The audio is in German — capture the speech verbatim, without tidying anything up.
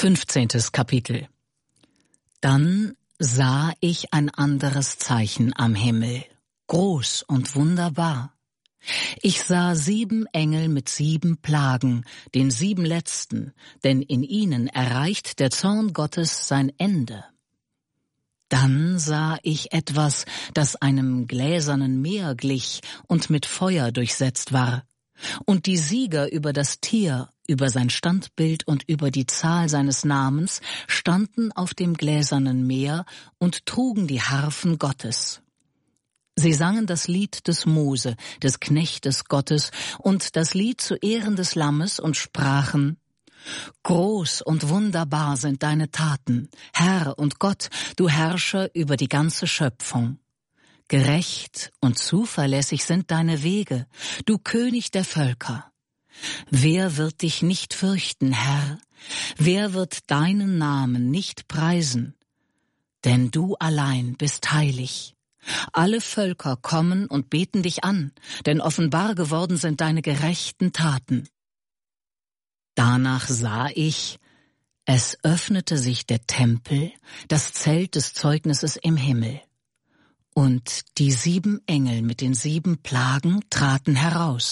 Fünfzehntes Kapitel. Dann sah ich ein anderes Zeichen am Himmel, groß und wunderbar. Ich sah sieben Engel mit sieben Plagen, den sieben letzten, denn in ihnen erreicht der Zorn Gottes sein Ende. Dann sah ich etwas, das einem gläsernen Meer glich und mit Feuer durchsetzt war. Und die Sieger über das Tier, über sein Standbild und über die Zahl seines Namens standen auf dem gläsernen Meer und trugen die Harfen Gottes. Sie sangen das Lied des Mose, des Knechtes Gottes, und das Lied zu Ehren des Lammes und sprachen: Groß und wunderbar sind deine Taten, Herr und Gott, du Herrscher über die ganze Schöpfung. Gerecht und zuverlässig sind deine Wege, du König der Völker. Wer wird dich nicht fürchten, Herr? Wer wird deinen Namen nicht preisen? Denn du allein bist heilig. Alle Völker kommen und beten dich an, denn offenbar geworden sind deine gerechten Taten. Danach sah ich, es öffnete sich der Tempel, das Zelt des Zeugnisses im Himmel. Und die sieben Engel mit den sieben Plagen traten heraus.